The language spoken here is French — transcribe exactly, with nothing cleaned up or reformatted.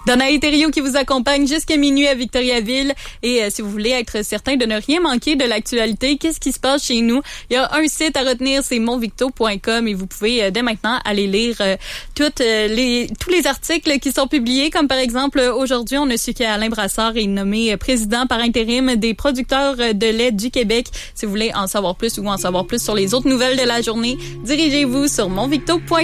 Danae Thériault qui vous accompagne jusqu'à minuit à Victoriaville. Et euh, si vous voulez être certain de ne rien manquer de l'actualité, qu'est-ce qui se passe chez nous? Il y a un site à retenir, c'est monvicto point com et vous pouvez euh, dès maintenant aller lire euh, toutes, euh, les, tous les articles qui sont publiés. Comme par exemple, aujourd'hui, on a su qu'Alain Brassard est nommé euh, président par intérim des producteurs de lait du Québec. Si vous voulez en savoir plus ou en savoir plus sur les autres nouvelles de la journée, dirigez-vous sur monvicto point com.